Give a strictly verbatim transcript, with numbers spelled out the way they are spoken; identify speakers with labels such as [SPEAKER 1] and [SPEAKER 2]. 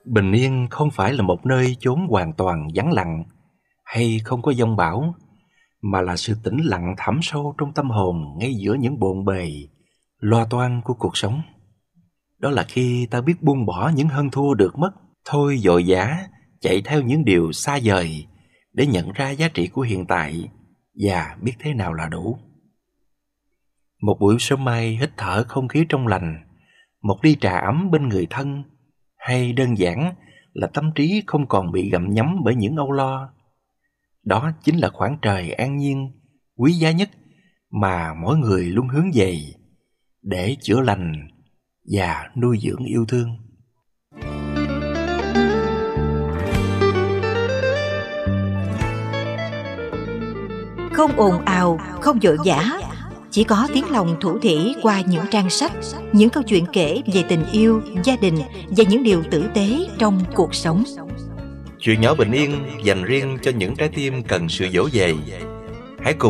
[SPEAKER 1] Bình yên không phải là một nơi chốn hoàn toàn vắng lặng hay không có giông bão, mà là sự tĩnh lặng thẳm sâu trong tâm hồn ngay giữa những bộn bề, lo toan của cuộc sống. Đó là khi ta biết buông bỏ những hơn thua được mất, thôi vội vã chạy theo những điều xa vời để nhận ra giá trị của hiện tại và biết thế nào là đủ. Một buổi sớm mai hít thở không khí trong lành, một ly trà ấm bên người thân, hay đơn giản là tâm trí không còn bị gặm nhấm bởi những âu lo. Đó chính là khoảng trời an nhiên, quý giá nhất mà mỗi người luôn hướng về để chữa lành và nuôi dưỡng yêu thương.
[SPEAKER 2] Không ồn ào, không vội vã, chỉ có tiếng lòng thủ thỉ qua những trang sách, những câu chuyện kể về tình yêu, gia đình và những điều tử tế trong cuộc sống.
[SPEAKER 1] Chuyện nhỏ bình yên dành riêng cho những trái tim cần sự dỗ về. Hãy cùng